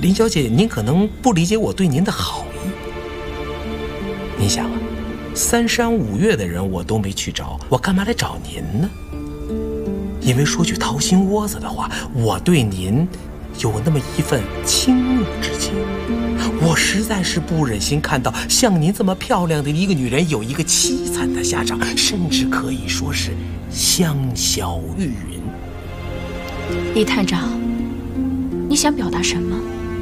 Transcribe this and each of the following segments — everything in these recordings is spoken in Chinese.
林小姐，您可能不理解我对您的好意。您想啊，3山5岳的人我都没去找，我干嘛来找您呢？因为说句掏心窝子的话，我对您有那么一份倾慕之情。我实在是不忍心看到像您这么漂亮的一个女人有一个凄惨的下场，甚至可以说是香消玉殒。 李探长，你想表达什么？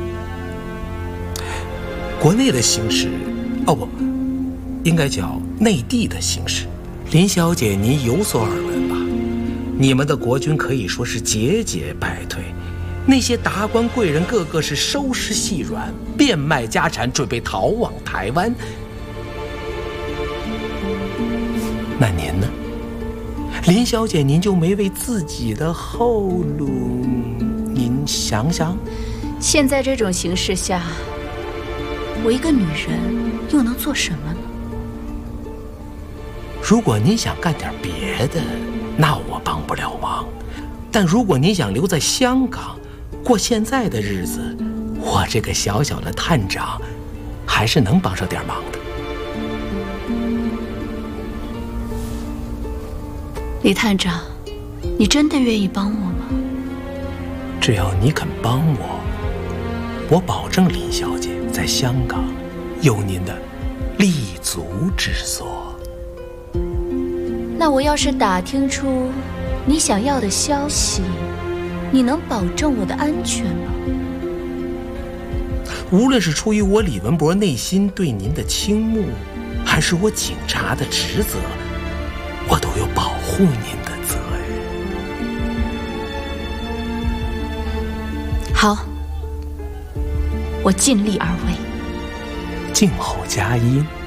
国内的形势，哦不，应该叫内地的形势。林小姐，您有所耳闻吧？你们的国军可以说是节节败退，那些达官贵人个个是收拾细软，变卖家产，准备逃往台湾。那您呢？林小姐，您就没为自己的后路您想想？ 现在这种形势下，我一个女人又能做什么呢？ 如果您想干点别的，那我帮不了忙。但如果您想留在香港过现在的日子，我这个小小的探长还是能帮上点忙的。 李探长，你真的愿意帮我吗？ 只要你肯帮我，我保证林小姐在香港有您的立足之所。 那我要是打听出你想要的消息，你能保证我的安全吗？ 无论是出于我李文博内心对您的倾慕，还是我警察的职责，我都有保护您的责任。 好，我尽力而为。 静候佳音。